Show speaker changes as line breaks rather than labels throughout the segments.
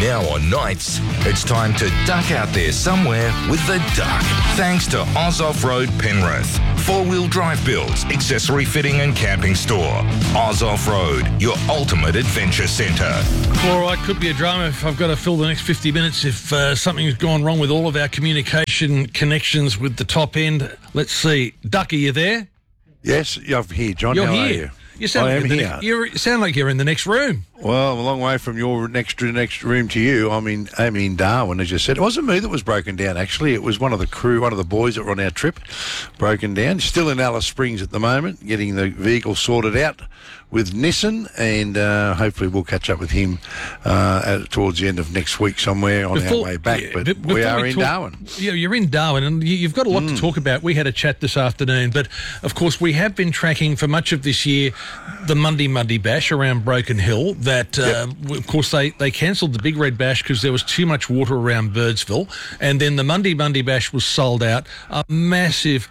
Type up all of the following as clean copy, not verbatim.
Now on nights, it's time to duck out there somewhere with the duck. Thanks to Oz Off-Road Penrith. Four-wheel drive builds, accessory fitting and camping store. Oz Off-Road, your ultimate adventure centre.
All right, could be a drama if I've got to fill the next 50 minutes if something's gone wrong with all of our communication connections with the top end. Let's see. Duck, are you there?
Yes, I'm here, John.
You're
How
here.
are you?
You sound
I
like
am here.
You sound like you're in the next room.
Well, I'm a long way from your next room to you. I'm in Darwin, as you said. It wasn't me that was broken down, actually. It was one of the crew, one of the boys that were on our trip, broken down. Still in Alice Springs at the moment, getting the vehicle sorted out with Nissan, and hopefully we'll catch up with him towards the end of next week somewhere on our way back. But we are in Darwin.
Yeah, you're in Darwin, and you've got a lot to talk about. We had a chat this afternoon, but of course we have been tracking for much of this year the Monday Bash around Broken Hill. That of course they cancelled the Big Red Bash because there was too much water around Birdsville, and then the Monday Bash was sold out. A massive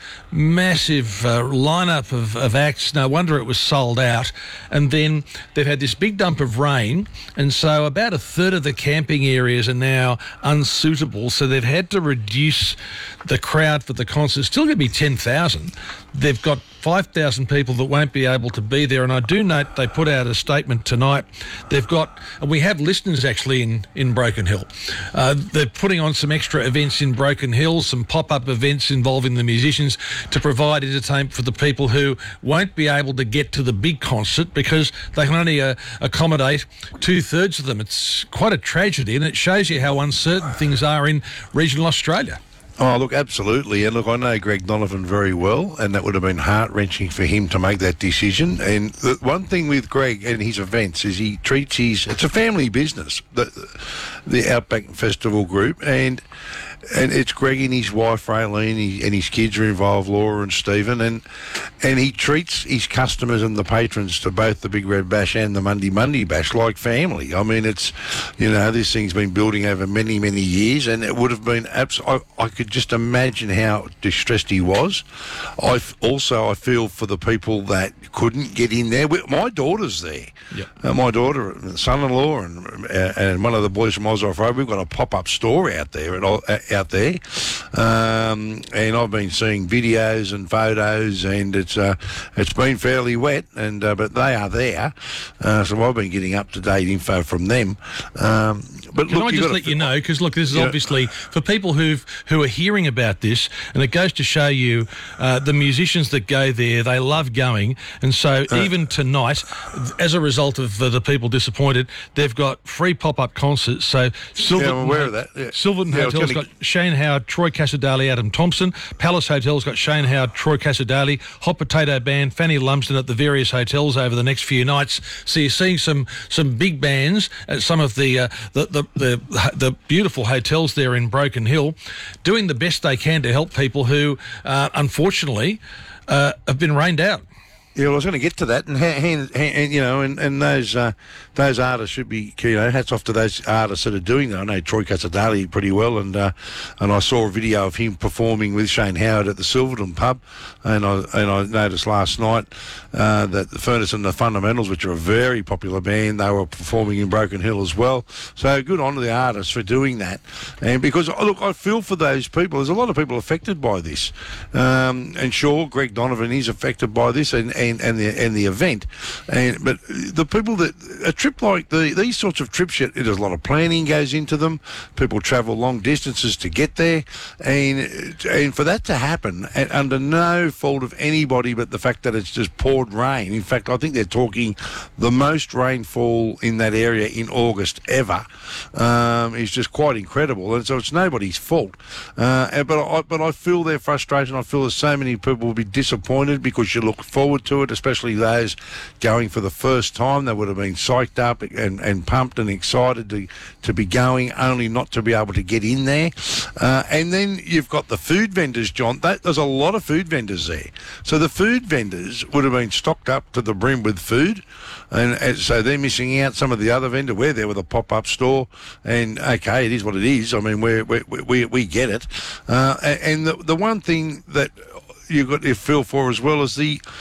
lineup of acts. No wonder it was sold out. And then they've had this big dump of rain, and so about a third of the camping areas are now unsuitable, so they've had to reduce the crowd for the concert. Still going to be 10,000. They've got 5,000 people that won't be able to be there, and I do note they put out a statement tonight. They've got, and we have listeners actually in Broken Hill. They're putting on some extra events in Broken Hill, some pop-up events involving the musicians to provide entertainment for the people who won't be able to get to the big concert because they can only accommodate 2/3 of them. It's quite a tragedy, and it shows you how uncertain things are in regional Australia.
Oh, look, absolutely. And look, I know Greg Donovan very well, and that would have been heart-wrenching for him to make that decision. And the one thing with Greg and his events is he treats it's a family business, the Outback Festival group, and it's Greg and his wife Raylene, and his kids are involved, Laura and Stephen, and he treats his customers and the patrons to both the Big Red Bash and the Monday Bash like family. I mean, it's, this thing's been building over many, many years, and it would have been I could just imagine how distressed he was. I feel for the people that couldn't get in there. My daughter's there. Yep. My daughter, son-in-law, and one of the boys from Oz Off-Road, we've got a pop-up store out there and I've been seeing videos and photos, and it's been fairly wet, and but they are there, so I've been getting up-to-date info from them. But
Can I just let you know, because look, this is obviously for people who are hearing about this, and it goes to show you the musicians that go there, they love going, and so even tonight, as a result of the people disappointed, they've got free pop-up concerts. So Silverton,
I'm aware of that. Yeah.
Silverton Hotel's got Shane Howard, Troy Casadali, Adam Thompson. Palace Hotel's got Shane Howard, Troy Casadali. Hot Potato Band, Fanny Lumsden at the various hotels over the next few nights. So you're seeing some big bands at some of the beautiful hotels there in Broken Hill, doing the best they can to help people who, unfortunately, have been rained out.
Yeah, well, I was going to get to that, and those artists should be, hats off to those artists that are doing that. I know Troy Casadali pretty well, and I saw a video of him performing with Shane Howard at the Silverton pub, and I noticed last night that the Furnace and the Fundamentals, which are a very popular band, they were performing in Broken Hill as well. So good on to the artists for doing that, and because look, I feel for those people. There's a lot of people affected by this, and sure, Greg Donovan is affected by this, and the event, but the people that a trip like these sorts of trips, there's a lot of planning goes into them. People travel long distances to get there, and for that to happen under no fault of anybody but the fact that it's just poured rain. In fact, I think they're talking the most rainfall in that area in August ever. Is just quite incredible, and so it's nobody's fault. But I feel their frustration. I feel that so many people will be disappointed because you look forward to it, especially those going for the first time. They would have been psyched up and pumped and excited to be going, only not to be able to get in there. And then you've got the food vendors, John. There's a lot of food vendors there. So the food vendors would have been stocked up to the brim with food, and so they're missing out. Some of the other vendors, we're there with a pop-up store, and okay, it is what it is. I mean, we get it. And the one thing that you've got to feel for as well is the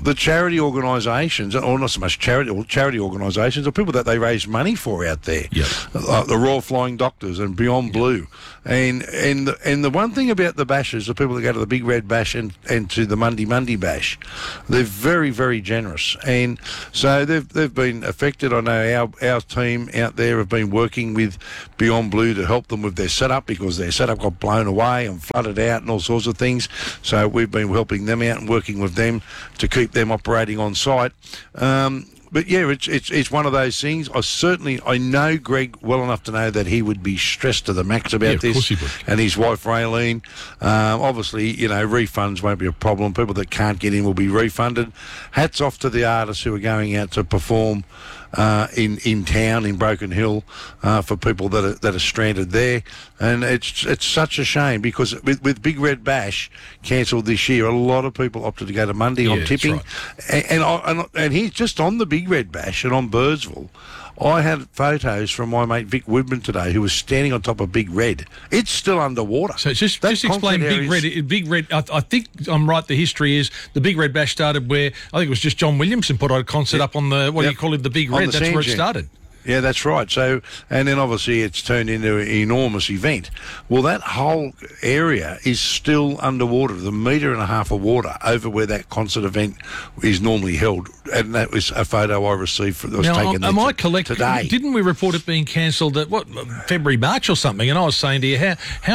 the charity organisations, or not so much charity organisations, or people that they raise money for out there.
Yep.
The Royal Flying Doctors and Beyond Blue. And the one thing about the bashes, the people that go to the Big Red Bash and to the Monday Bash, they're very, very generous. And so they've been affected. I know our team out there have been working with Beyond Blue to help them with their setup, because their setup got blown away and flooded out and all sorts of things. So we've been helping them out and working with them to keep them operating on site. But yeah, it's one of those things. I know Greg well enough to know that he would be stressed to the max about this. Of
course he would.
And his wife Raylene. Obviously, refunds won't be a problem. People that can't get in will be refunded. Hats off to the artists who are going out to perform in town in Broken Hill for people that are stranded there. And it's such a shame, because with Big Red Bash cancelled this year, a lot of people opted to go to Monday on tipping. Right. And he's just on the Big Red Bash and on Birdsville. I had photos from my mate Vic Woodman today, who was standing on top of Big Red. It's still underwater.
So just explain Big Red. Big Red. I think I'm right. The history is the Big Red Bash started where I think it was just John Williamson put a concert up on the do you call it, the Big Red? That's where it started.
Yeah, that's right. So, and then obviously it's turned into an enormous event. Well, that whole area is still underwater, the 1.5 metre of water over where that concert event is normally held. And that was a photo I received that was taken
am I correct
today.
Didn't we report it being cancelled at February, March or something? And I was saying to you,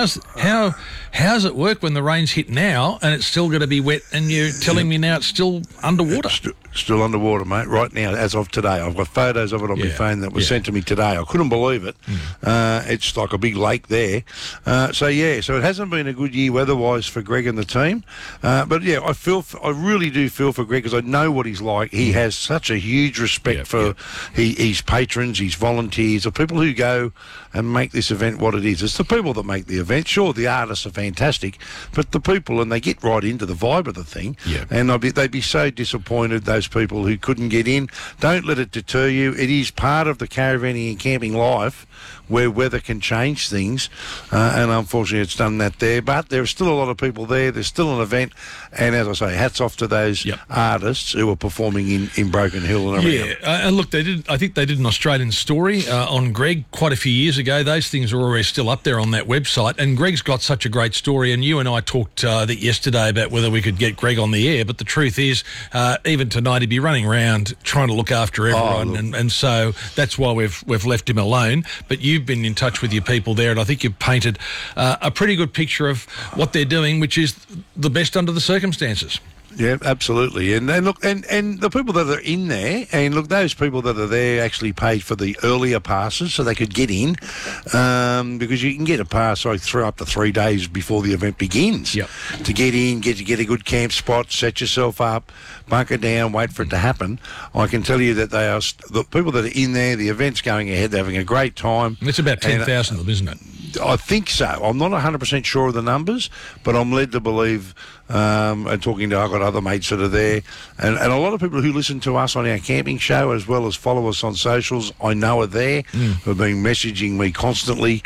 how's it work when the rains hit now and it's still going to be wet, and you're telling me now it's still underwater?
Still underwater, mate, right now, as of today. I've got photos of it on my phone that was sent to me today. I couldn't believe it. It's like a big lake there. So it hasn't been a good year weather-wise for Greg and the team. But, yeah, I really do feel for Greg, because I know what he's like. He has such a huge respect for his patrons, his volunteers, the people who go and make this event what it is. It's the people that make the event. Sure, the artists are fantastic, but the people, and they get right into the vibe of the thing, and they'd be so disappointed, those people who couldn't get in. Don't let it deter you. It is part of the caravanning and camping life, where weather can change things, and unfortunately it's done that there. But there are still a lot of people there. There's still an event, and as I say, hats off to those artists who are performing in Broken Hill and around.
And look, I think they did an Australian story on Greg quite a few years ago. Those things are always still up there on that website, and Greg's got such a great story. And you and I talked yesterday about whether we could get Greg on the air, but the truth is, even tonight he'd be running around trying to look after everyone, and so that's why we've left him alone. But you've been in touch with your people there, and I think you've painted a pretty good picture of what they're doing, which is the best under the circumstances.
Yeah, absolutely. And look, and the people that are in there, and look, those people that are there actually paid for the earlier passes so they could get in, because you can get a pass up to 3 days before the event begins to get in, get a good camp spot, set yourself up, bunker down, wait for it to happen. I can tell you that they are the people that are in there. The event's going ahead. They're having a great time.
It's about 10,000 of them, isn't it?
I think so. I'm not 100% sure of the numbers, but I'm led to believe, and talking to, I've got other mates that are there, and a lot of people who listen to us on our camping show, as well as follow us on socials, I know are there, who have been messaging me constantly.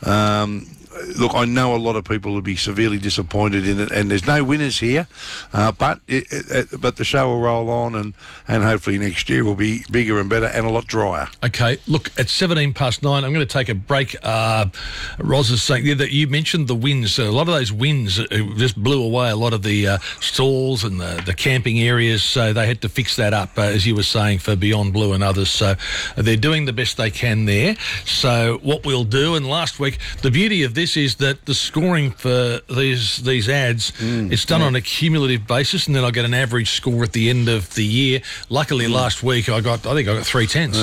Look, I know a lot of people will be severely disappointed in it, and there's no winners here, but the show will roll on, and hopefully next year will be bigger and better and a lot drier.
Okay, look, at 9:17, I'm going to take a break. Roz is saying that you mentioned the winds. A lot of those winds just blew away a lot of the stalls and the camping areas, so they had to fix that up, as you were saying, for Beyond Blue and others. So they're doing the best they can there. So what we'll do, and last week, the beauty of this is that the scoring for these ads, it's done on a cumulative basis, and then I get an average score at the end of the year. Luckily, last week I think I got 3 10s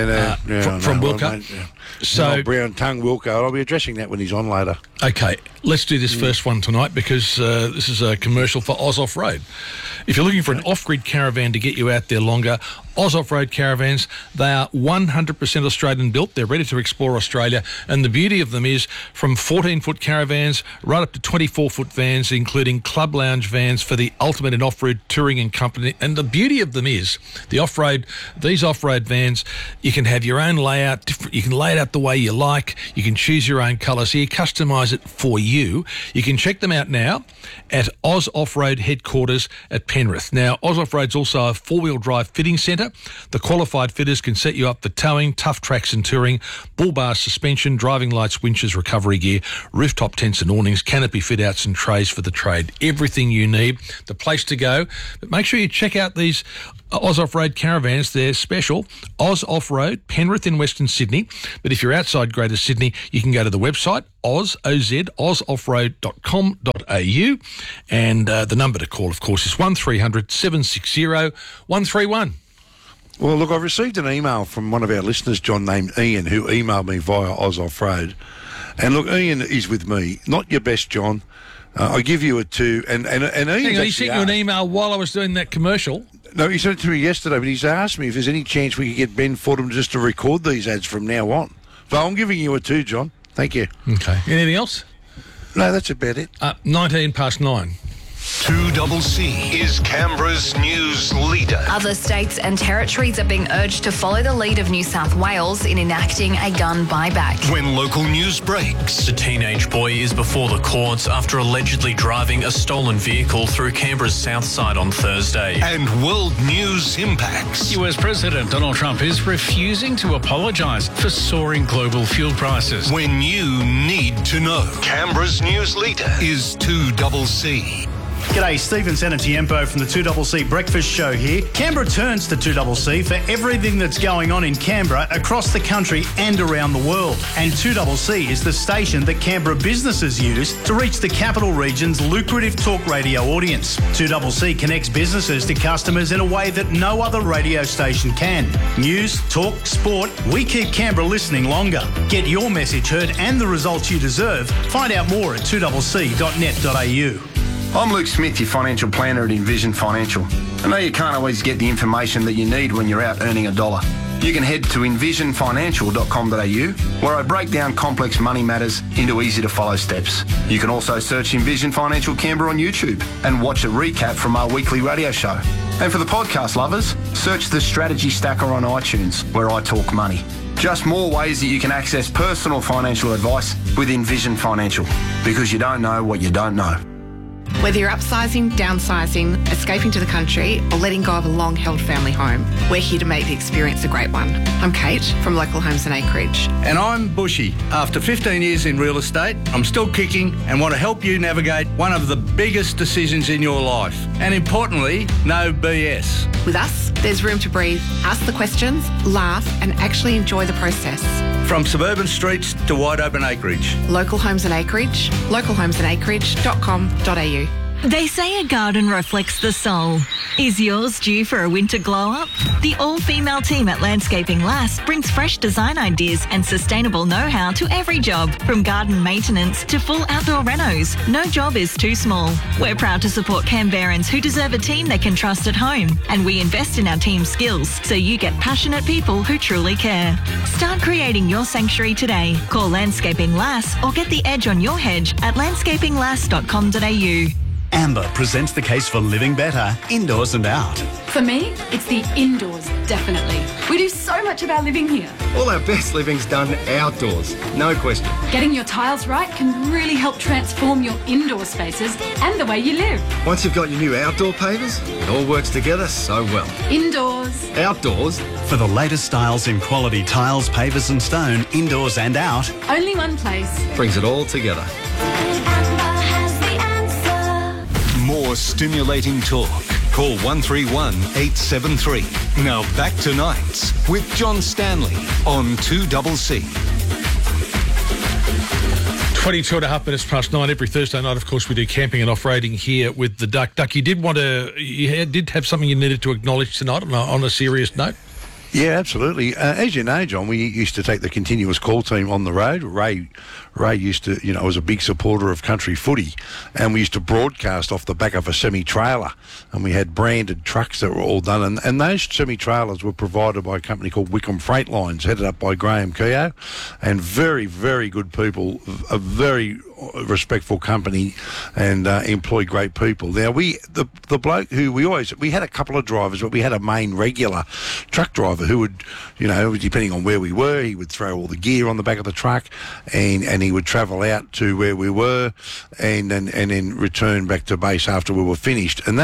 from Wilco. So
brown tongue Wilco. I'll be addressing that when he's on later.
Okay, let's do this first one tonight, because this is a commercial for Oz Off Road. If you're looking for an off-grid caravan to get you out there longer, Oz Off Road caravans, they are 100% Australian built. They're ready to explore Australia, and the beauty of them is from 14-foot caravans, right up to 24-foot vans, including club lounge vans for the ultimate in off-road touring and company. And the beauty of them is these off-road vans, you can have your own layout. You can lay it out the way you like. You can choose your own colour, so you customise it for you. You can check them out now at Oz Off-Road headquarters at Penrith. Now, Oz Off-Road's also a four-wheel drive fitting centre. The qualified fitters can set you up for towing, tough tracks and touring, bull bars, suspension, driving lights, winches, recovery gear, rooftop tents and awnings, canopy fit-outs and trays for the trade. Everything you need, the place to go. But make sure you check out these Oz Off-Road caravans. They're special. Oz Off-Road, Penrith in Western Sydney. But if you're outside Greater Sydney, you can go to the website, ozoffroad.com.au. And the number to call, of course, is 1300 760 131.
Well, look, I've received an email from one of our listeners, John, named Ian, who emailed me via Oz Off-Road. And look, Ian is with me. Not your best, John. I give you a 2. And Ian,
he sent you an email while I was doing that commercial.
No, he sent it to me yesterday, but he's asked me if there's any chance we could get Ben Fordham just to record these ads from now on. So I'm giving you a 2, John. Thank you.
Okay. Anything else?
No, that's about it.
9:19.
2CC is Canberra's news leader.
Other states and territories are being urged to follow the lead of New South Wales in enacting a gun buyback.
When local news breaks.
The teenage boy is before the courts after allegedly driving a stolen vehicle through Canberra's south side on Thursday.
And world news impacts.
US President Donald Trump is refusing to apologise for soaring global fuel prices.
When you need to know. Canberra's news leader is 2CC.
G'day, Stephen Sanatiempo from the 2CC Breakfast Show here. Canberra turns to 2CC for everything that's going on in Canberra, across the country and around the world. And 2CC is the station that Canberra businesses use to reach the capital region's lucrative talk radio audience. 2CC connects businesses to customers in a way that no other radio station can. News, talk, sport, we keep Canberra listening longer. Get your message heard and the results you deserve. Find out more at 2cc.net.au.
I'm Luke Smith, your financial planner at Envision Financial. I know you can't always get the information that you need when you're out earning a dollar. You can head to envisionfinancial.com.au, where I break down complex money matters into easy-to-follow steps. You can also search Envision Financial Canberra on YouTube and watch a recap from our weekly radio show. And for the podcast lovers, search the Strategy Stacker on iTunes, where I talk money. Just more ways that you can access personal financial advice with Envision Financial, because you don't know what you don't know.
Whether you're upsizing, downsizing, escaping to the country, or letting go of a long-held family home, we're here to make the experience a great one. I'm Kate from Local Homes and Acreage.
And I'm Bushy. After 15 years in real estate, I'm still kicking and want to help you navigate one of the biggest decisions in your life. And importantly, no BS.
With us, there's room to breathe, ask the questions, laugh, and actually enjoy the process.
From suburban streets to wide open acreage.
Local Homes and Acreage, localhomesandacreage.com.au.
They say a garden reflects the soul. Is yours due for a winter glow-up? The all-female team at Landscaping Lass brings fresh design ideas and sustainable know-how to every job, from garden maintenance to full outdoor renos. No job is too small. We're proud to support Canberrans who deserve a team they can trust at home, and we invest in our team's skills so you get passionate people who truly care. Start creating your sanctuary today. Call Landscaping Lass or get the edge on your hedge at landscapinglass.com.au.
Amber presents the case for living better, indoors and out.
For me, it's the indoors, definitely. We do so much of our living here.
All our best living's done outdoors, no question.
Getting your tiles right can really help transform your indoor spaces and the way you live.
Once you've got your new outdoor pavers, it all works together so well.
Indoors.
Outdoors.
For the latest styles in quality tiles, pavers and stone, indoors and out.
Only one place.
Brings it all together.
More stimulating talk. Call 131 873. Now back to Nights with John Stanley on 2CC.
9:22 every Thursday night. Of course, we do camping and off-roading here with the Duck. Duck, you did have something you needed to acknowledge tonight on a serious note?
Yeah, absolutely. As you know, John, we used to take the continuous call team on the road. Ray used to, was a big supporter of country footy, and we used to broadcast off the back of a semi-trailer, and we had branded trucks that were all done, and those semi-trailers were provided by a company called Wickham Freight Lines, headed up by Graham Keogh, and very, very good people, a very respectful company, and employ great people. Now, the bloke who we had a couple of drivers, but we had a main regular truck driver who would, depending on where we were, he would throw all the gear on the back of the truck, and he would travel out to where we were, and then return back to base after we were finished. And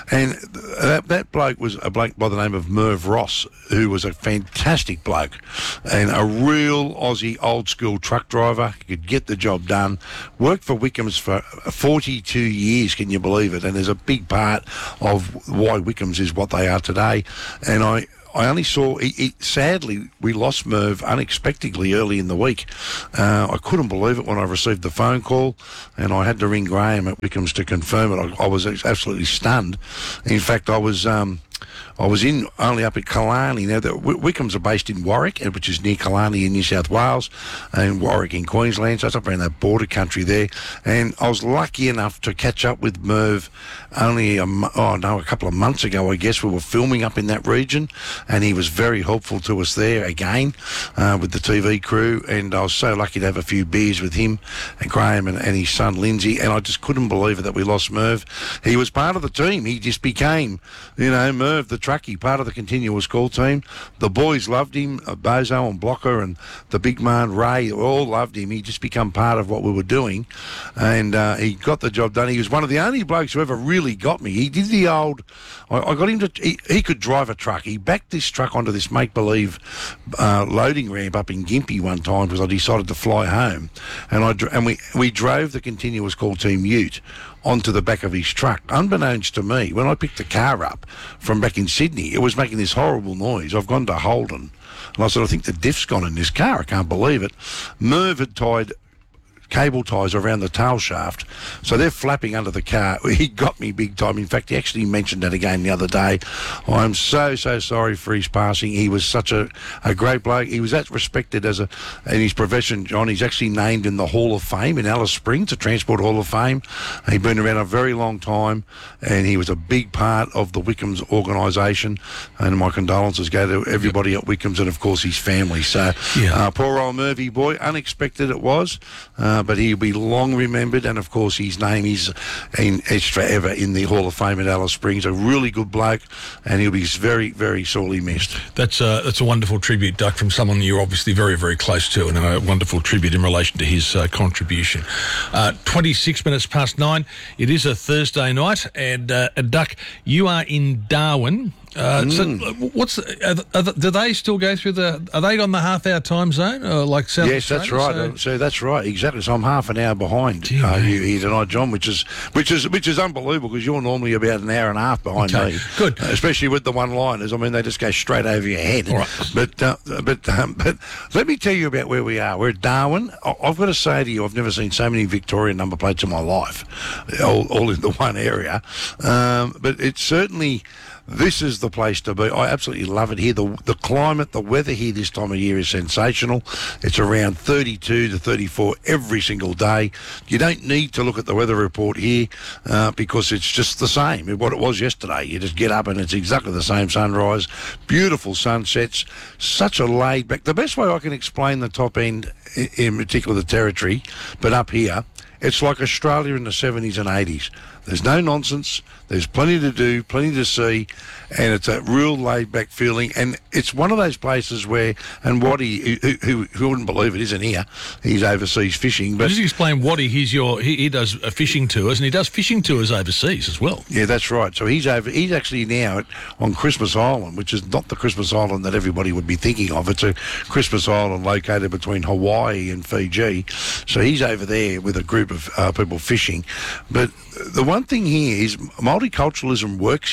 that bloke was a bloke by the name of Merv Ross, who was a fantastic bloke and a real Aussie old school truck driver. He could get the job done. Worked for Wickham's for 42 years, can you believe it? And there's a big part of why Wickham's is what they are today. And I only saw, sadly, we lost Merv unexpectedly early in the week. I couldn't believe it when I received the phone call, and I had to ring Graham at Wickham's to confirm it. I was absolutely stunned. In fact, I was only up at Killarney. Now, the Wickham's are based in Warwick, which is near Killarney in New South Wales, and Warwick in Queensland, so it's up around that border country there. And I was lucky enough to catch up with Merv only a couple of months ago, I guess. We were filming up in that region, and he was very helpful to us there again with the TV crew, and I was so lucky to have a few beers with him and Graham and his son Lindsay, and I just couldn't believe it that we lost Merv. He was part of the team. He just became, Merv the truckie, part of the continuous call team. The boys loved him, Bozo and Blocker and the big man Ray, all loved him. He just become part of what we were doing, and he got the job done. He was one of the only blokes who ever really got me. He did the old, I got him to, he could drive a truck. He backed this truck onto this make-believe loading ramp up in Gympie one time because I decided to fly home, and we drove the continuous call team ute onto the back of his truck. Unbeknownst to me, when I picked the car up from back in Sydney, it was making this horrible noise. I've gone to Holden, and I said, I think the diff's gone in this car. I can't believe it. Merv had tied cable ties around the tail shaft, so they're flapping under the car. He got me big time. In fact, he actually mentioned that again the other day. I'm so sorry for his passing. He was such a great bloke. He was that respected in his profession, John. He's actually named in the Hall of Fame in Alice Springs, the Transport Hall of Fame. He'd been around a very long time, and he was a big part of the Wickham's organisation, and my condolences go to everybody at Wickham's and of course his family. So poor old Murphy boy, unexpected it was, but he'll be long remembered, and of course his name is forever in the Hall of Fame at Alice Springs. A really good bloke, and he'll be very, very sorely missed.
That's a wonderful tribute, Duck, from someone you're obviously very, very close to, and a wonderful tribute in relation to his contribution. 26 minutes past 9. It is a Thursday night, and Duck, you are in Darwin. So do they still go through are they on the half-hour time zone, like South Australia?
Yes, that's right. So that's right, exactly. So I'm half an hour behind you here tonight, John, which is unbelievable because you're normally about an hour and a half behind me.
Good,
especially with the one-liners. I mean, they just go straight over your head.
All right.
But let me tell you about where we are. We're at Darwin. I've got to say to you, I've never seen so many Victorian number plates in my life, all in the one area. But it's certainly. This is the place to be. I absolutely love it here. The climate, the weather here this time of year is sensational. It's around 32 to 34 every single day. You don't need to look at the weather report here because it's just the same as what it was yesterday. You just get up and it's exactly the same sunrise, beautiful sunsets, such a laid back. The best way I can explain the top end, in particular the Territory, but up here, it's like Australia in the 70s and 80s. There's no nonsense. There's plenty to do, plenty to see, and it's a real laid-back feeling. And it's one of those places where, and Waddy, who wouldn't believe it, isn't here. He's overseas fishing. But
just explain Waddy. He does fishing tours, and he does fishing tours overseas as well.
Yeah, that's right. So he's actually now on Christmas Island, which is not the Christmas Island that everybody would be thinking of. It's a Christmas Island located between Hawaii and Fiji. So he's over there with a group of people fishing. But the one thing here is multiculturalism works here.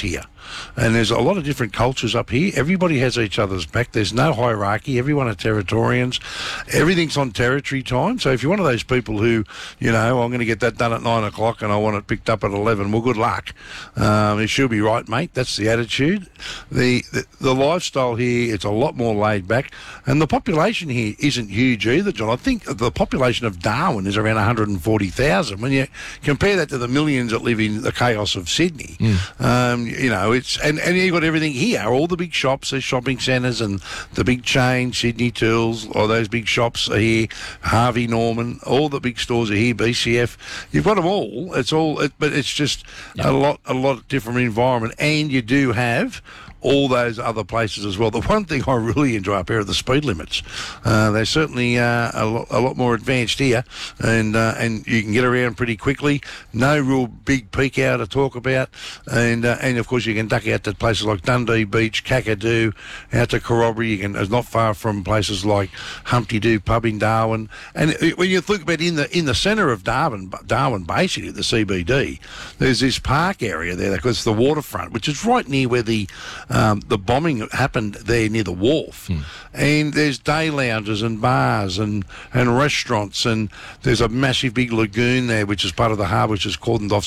and there's a lot of different cultures up here. Everybody has each other's back. There's no hierarchy. Everyone are Territorians. Everything's on territory time. So if you're one of those people who, you know, I'm going to get that done at 9 o'clock and I want it picked up at 11, well, good luck. It should be right, mate. That's the attitude. The lifestyle here, it's a lot more laid back, and the population here isn't huge either, John. I think the population of Darwin is around 140,000. When you compare that to the millions that live in the chaos of Sydney, you know, it's and you've got everything here. All the big shops, there's shopping centres, and the big chains, Sydney Tools, all those big shops are here. Harvey Norman, all the big stores are here. BCF, you've got them all. It's all, but it's just a lot different environment, and you do have all those other places as well. The one thing I really enjoy up here are the speed limits. They're certainly a lot more advanced here, and you can get around pretty quickly. No real big peak hour to talk about, and of course you can duck out to places like Dundee Beach, Kakadu, out to Corroboree. You can, it's not far from places like Humpty Doo Pub in Darwin. And when you think about in the centre of Darwin basically the CBD, there's this park area there because it's the waterfront, which is right near where the bombing happened there near the wharf. And there's day lounges and bars and restaurants, and there's a massive big lagoon there which is part of the harbour, which is cordoned off